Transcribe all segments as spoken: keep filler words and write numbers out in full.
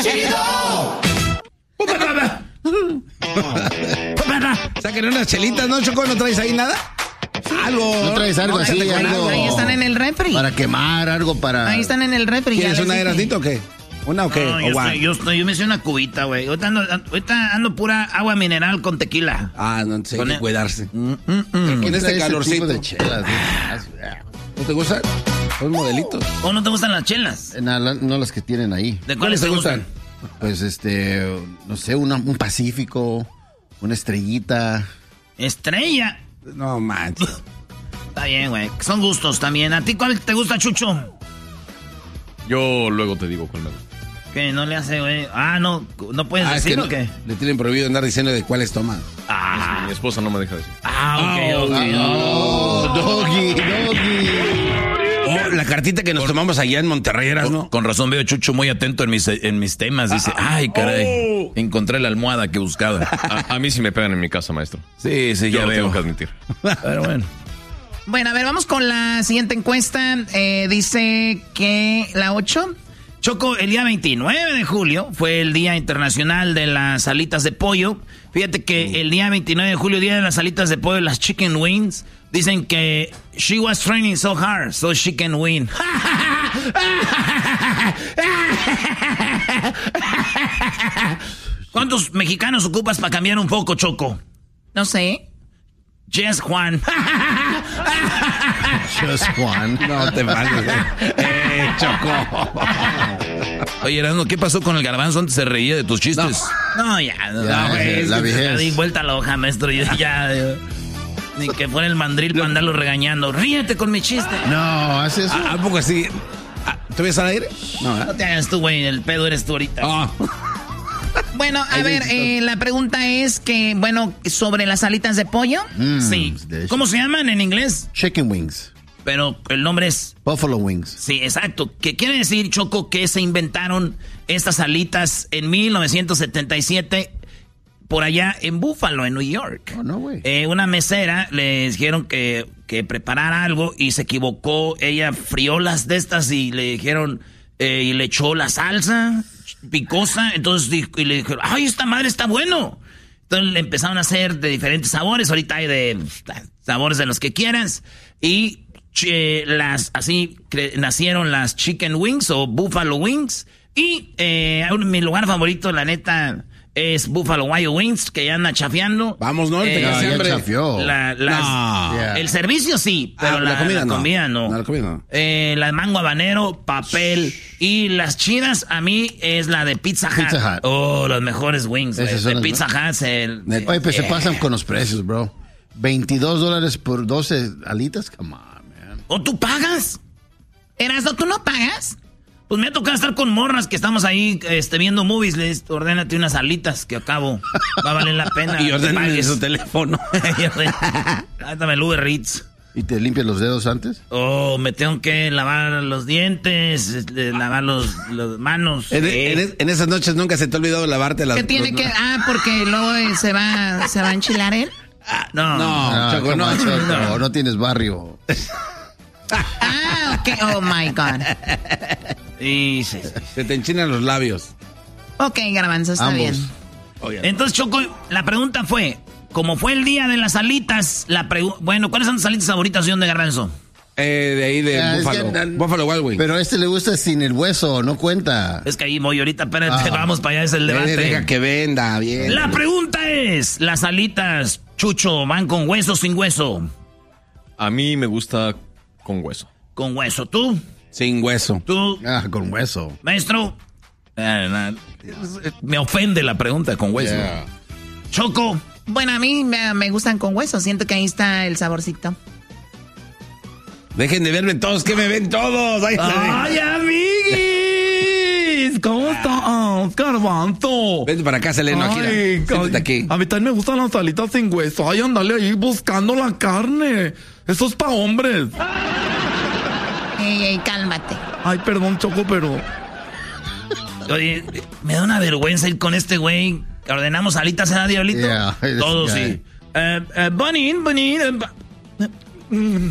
chido! Saquen unas chelitas, ¿no, Choco? ¿No traes ahí nada? Algo. ¿No traes algo no, así? Algo Ahí están en el refri. Para quemar, algo para... Ahí están en el refri. ¿Quieres una Erasnito o qué? ¿Una o qué? No, yo, estoy, yo, estoy, yo me hice una cubita, güey. Ahorita ando, ahorita ando pura agua mineral con tequila. Ah, no, sí, hay que cuidarse. Mm, mm, mm. En este calorcito. De chelas, ¿No te gustan? Son modelitos. ¿O no te gustan las chelas? no, no las que tienen ahí. ¿De cuáles te gustan? Pues este, no sé, una, un Pacífico, una estrellita. ¿Estrella? No manches. Está bien, güey. Son gustos también. ¿A ti cuál te gusta, Chucho? Yo luego te digo cuál me gusta. ¿Qué? ¿No le hace, güey? Ah, no. ¿No puedes Ah, es que decir no- o qué? Le tienen prohibido andar diciendo de cuáles toman. Ah, Mi esposa no me deja decir. ah, ok, ok. Oh, doggy, doggy. Oh, la cartita que nos tomamos allá en Monterrey, ¿eras, no? Con razón veo a Chucho muy atento en mis, en mis temas. Dice, ay, caray, Oh. encontré la almohada que buscaba. A, a mí sí me pegan en mi casa, maestro. Sí, sí, Yo ya lo veo. tengo que admitir. Pero bueno. Bueno, a ver, vamos con la siguiente encuesta. Eh, dice que la ocho. Choco, el día veintinueve de julio fue el Día Internacional de las Alitas de Pollo. Fíjate que el día veintinueve de julio, Día de las Alitas de Pollo, las chicken wings, dicen que she was training so hard, so she can win. ¿Cuántos mexicanos ocupas para cambiar un poco, Choco? No sé. Yes, Juan. Just Juan. No te pases. Eh, Choco. Oye, Erasmo, ¿qué pasó con el garbanzo? Antes se reía de tus chistes. No, ya, no, Ya, güey. la es que vejez. ya di vuelta a la hoja, maestro. y Ya, ya. Ni que fuera el mandril para andarlo regañando. Ríete con mi chiste. No, haces eso. ¿A, a poco así? Ah, ¿Tú ves al aire? No, ¿eh? No te hagas tú, güey. El pedo eres tú ahorita. Ah. Bueno, a ver, eh, la pregunta es que, bueno, sobre las alitas de pollo. Mm, Sí. delicious. ¿Cómo se llaman en inglés? Chicken wings. Pero el nombre es... Buffalo wings. Sí, exacto. ¿Qué quiere decir, Choco, que se inventaron estas alitas en mil novecientos setenta y siete por allá en Buffalo, en New York? Oh, no, güey. Eh, una mesera le dijeron que, que preparara algo y se equivocó. Ella frió las de estas y le dijeron... eh, y le echó la salsa picosa. Entonces dijo, y le dijeron, ¡ay, esta madre está bueno! Entonces le empezaron a hacer de diferentes sabores. Ahorita hay de sabores de los que quieras. Y... Eh, las así cre- nacieron las chicken wings o buffalo wings y eh, mi lugar favorito la neta es Buffalo Wild Wings, que ya anda chafeando. Vamos, ¿no? Eh, Te No, hace ya hambre. chafió. La- las- No. Yeah. El servicio sí, pero Ah, la, la comida la no. comida no. No, la comida no. Eh, la mango habanero, papel y las chidas a mí es la de Pizza Hut. Pizza Hut. Oh, los mejores wings güey, Esas son de las Pizza Hut. El, Oye, pues se eh, pasan con los precios, bro. veintidós dólares por doce alitas. Come on, man. ¿O tú pagas? Erasmo, ¿tú no pagas? Pues me ha tocado estar con morras que estamos ahí este, viendo movies. Les ordénate unas alitas que acabo. Va a valer la pena. Y que ordénale pagues. su teléfono. Y ordena- Ahí dame el Uber Eats. ¿Y te limpias los dedos antes? Oh, me tengo que lavar los dientes, este, lavar los, los manos. En, eh. en- en esas noches nunca se te ha olvidado lavarte las ¿Qué tiene los- que...? Ah, porque luego eh, se va, se va a enchilar él. Ah, no. No, Ah, Choco, come no. on, Choco, no. no tienes barrio. Ah, ok. Oh, my God. Y sí, sí. Se te enchinan los labios. Ok, Garbanzo, está Ambos. bien. Oigan. Entonces, Choco, la pregunta fue, como fue el día de las alitas, la pregu- bueno, ¿cuáles son tus alitas favoritas de dónde, Garbanzo? Eh, de ahí de Ah, es Buffalo. que- Buffalo Wild Wings. Pero a este le gusta sin el hueso, no cuenta. Es que ahí voy ahorita, espérate, Ah. vamos para allá, es el debate. Eh, Deja que venda, bien. La pregunta es, ¿las alitas, Chucho, van con hueso o sin hueso? A mí me gusta con hueso. Con hueso. ¿Tú? Sin hueso. ¿Tú? Ah, con hueso. Maestro. Ah, nah, me ofende la pregunta con hueso. Yeah. Choco. Bueno, a mí me, me gustan con hueso. Siento que ahí está el saborcito. Dejen de verme todos, que me ven todos. Ay, ¡Ay, amiguis! ¿Cómo estás, Garbanzo? Vente para acá, Seleno, aquí. Ay, Siéntate aquí. A mí también me gustan las alitas sin hueso. Ay, andale ahí buscando la carne. Eso es pa' hombres. Ey, ey, cálmate. Ay, perdón, Choco, pero... Oye, me da una vergüenza ir con este güey. Ordenamos alitas, ¿eh, Diablito? Yeah, this Todo guy. sí. Eh, eh, Bunny, Bunny. eh, ba- Mm.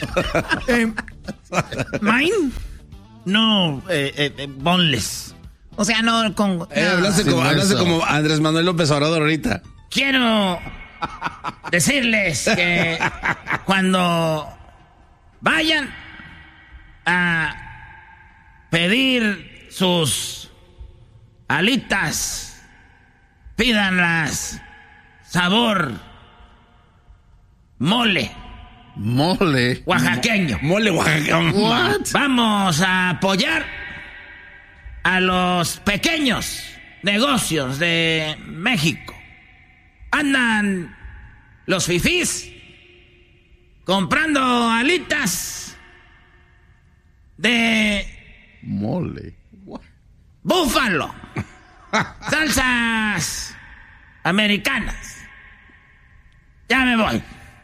Eh, ¿Mine? No, eh, eh, eh, boneless. O sea, no con... No. Eh, hablaste, Sin como, hablaste hueso. como Andrés Manuel López Obrador ahorita. Quiero decirles que cuando vayan a pedir sus alitas, pídanlas sabor mole Mole. oaxaqueño. Mole Oaxaca. What? Vamos a apoyar a los pequeños negocios de México. Andan los fifís comprando alitas de Mole. What? búfalo, salsas americanas. Ya me voy.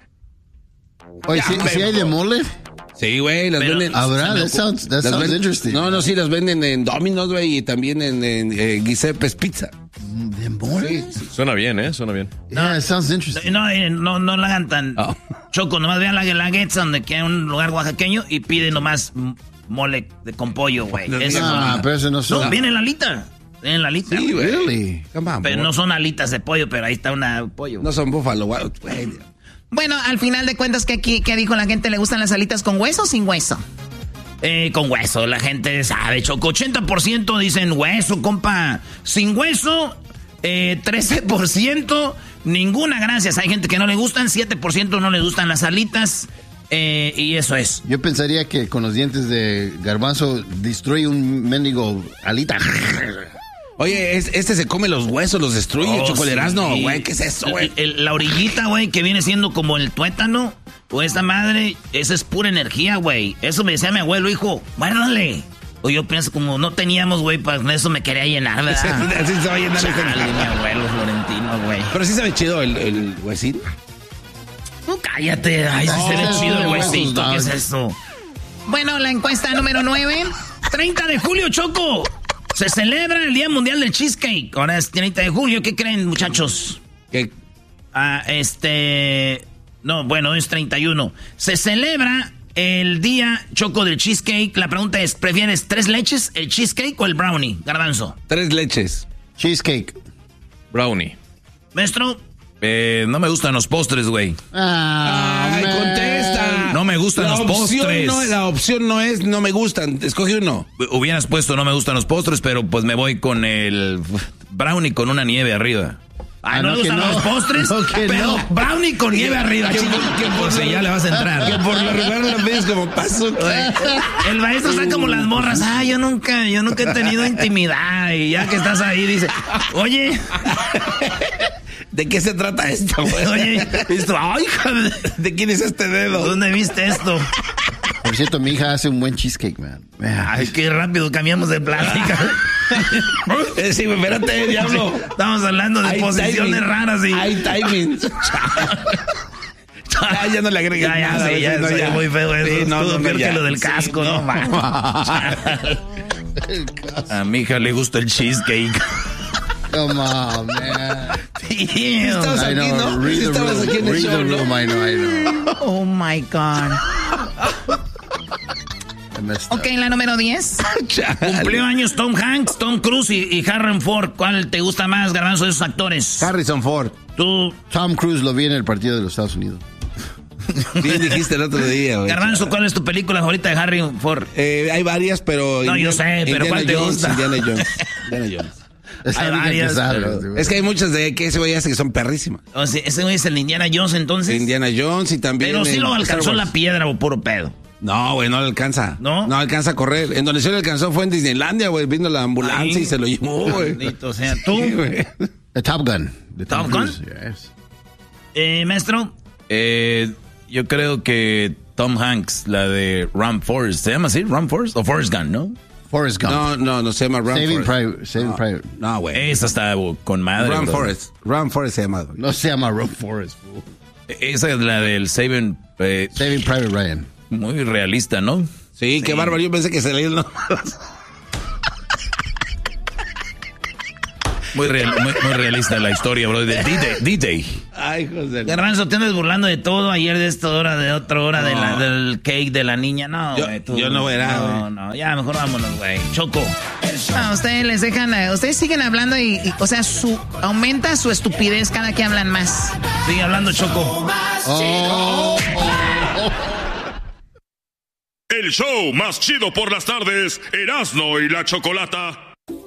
Oye, ¿sí, ¿sí hay de mole? Sí, güey, las Pero- venden. Habrá, that sounds, that las sounds ven- interesting. No, no, sí, las venden en Domino's, güey, y también en, en eh, Giuseppe's Pizza. ¿De mole? Suena bien, ¿eh? Suena bien. Yeah, it sounds interesting. No, eh, no, no la hagan tan Oh. choco, nomás vean la guelaguetza donde queda un lugar oaxaqueño y piden nomás m- mole de, con pollo, güey. Eso Ah, no- pero eso no No, son. viene la alita. Viene la alita. Sí, güey. Really? Come on, Pero boy. no son alitas de pollo, pero ahí está una pollo. No son búfalo, güey. güey. Bueno, al final de cuentas, ¿qué, qué, qué dijo la gente? ¿Le gustan las alitas con hueso o sin hueso? Eh, con hueso, la gente sabe, Choco. ochenta por ciento dicen hueso, compa. Sin hueso, eh, trece por ciento, ninguna gracias. Hay gente que no le gustan, siete por ciento no le gustan las alitas. Eh, y eso es. Yo pensaría que con los dientes de garbanzo destruye un mendigo alita. Oye, es- este se come los huesos, los destruye, Oh, chocolerazno, sí. güey. ¿Qué es eso, güey? El- el- la orillita, güey, que viene siendo como el tuétano. O esta madre, esa es pura energía, güey. Eso me decía mi abuelo, hijo, guárdale. O yo pienso, como no teníamos, güey, pues eso me quería llenar, ¿verdad? Así se va a llenar de Chale, gente. mi abuelo Florentino, güey. Pero sí sabe chido el, el huesín. No, cállate. Ay, sí se ve No, chido el no, huesito. no. ¿Qué es eso? Bueno, la encuesta número nueve. treinta de julio, Choco. Se celebra el Día Mundial del Cheesecake. Ahora es treinta de julio. ¿Qué creen, muchachos? Que Ah, este... No, bueno, es treinta y uno. Se celebra el Día, Choco, del Cheesecake. La pregunta es, ¿prefieres tres leches, el cheesecake o el brownie? Garbanzo. tres leches. Cheesecake. Brownie. Maestro, Eh, no me gustan los postres, güey. Ah, Ay, man. contesta. No me gustan La los opción postres. No, la opción no es no me gustan. Escoge uno. Hubieras puesto no me gustan los postres, pero pues me voy con el brownie con una nieve arriba. ah, Ah, no, no, le que gustan no. los postres, No, que pero no. brownie con nieve arriba, Que chico. por- que por Pues lo- ya le vas a entrar. Que por lo regular lo pides como paso. El maestro está como las morras. Ah, yo nunca, yo nunca he tenido intimidad. Y ya que estás ahí, dice, oye, ¿De qué se trata esto, güey? oye, esto, ay, hija de- ¿De quién es este dedo? ¿dónde viste esto? Por cierto, mi hija hace un buen cheesecake, man. Man. Ay, qué rápido cambiamos de plática. Eh, sí, güey, espérate, diablo. Estamos hablando de Hay posiciones timing. raras y... Hay timing. Ya, ya no le agregues Ya, ya, nada. sí, güey, ya, no, soy muy feo eso. Sí, no, Estuvo no, no, peor ya. que lo del Sí, casco, no. no, man. A mi hija le gusta el cheesecake. Come on, man. Estabas I aquí, know. ¿no? Read Sí the estabas room. aquí en el Read show, the ¿no? room. I know, I know. Oh my God. I messed up. Ok, la número diez. Cumplió años Tom Hanks, Tom Cruise y, y Harrison Ford. ¿Cuál te gusta más, Garbanzo, de esos actores? Harrison Ford. Tú, Tom Cruise lo vi en el partido de los Estados Unidos. Bien dijiste el otro día, güey. Garbanzo, ¿cuál es tu película favorita de Harrison Ford? Eh, hay varias, pero... No, yo sé, pero Indiana ¿cuál te Jones, gusta? Indiana Jones. Indiana Jones. Esa Hay única que varias, sabe, pero- güey. Es que hay muchas de que ese güey hace que son perrísimas. O sea, ese güey es el Indiana Jones, entonces. Indiana Jones y también... Pero sí en lo Star alcanzó Wars. la piedra o puro pedo. No, güey, no le alcanza. ¿No? No alcanza a correr. En donde se le alcanzó fue en Disneylandia, güey. Vino la ambulancia Ahí. y se lo llevó, güey. Maldito sea, tú, Sí, güey. The Top Gun. The Tom Top Gun? Cruise, yes. eh, maestro. Eh, yo creo que Tom Hanks, la de Ram Forest, ¿se llama así? ¿Ram Forest? ¿O Forrest Gump, no? Forrest Gump. No, no, no se llama Run Saving Forest. Private. Saving no, Private. No, güey. Esa está con madre. Run bro. Forest. Run Forest se llama, güey. No se llama Run Forest. fool. Esa es la del Saving... eh, Saving Private Ryan. muy realista, ¿no? Sí, qué bárbaro. Yo pensé que se leía el nombre. Muy, real- muy, muy realista la historia, bro. De D-Day. D-Day. Ay, José. Garbanzo, te andas burlando de todo. Ayer de esta hora, de otra hora No. de la, del cake de la niña. No, Yo- güey. tú- yo no verá, No, güey. no, ya mejor vámonos, güey. Choco. No, ustedes les dejan, eh, ustedes siguen hablando y, y, o sea, su aumenta su estupidez cada que hablan más. Sigue hablando, Choco. Oh, El show más chido por las tardes, Erasmo y la Chocolata.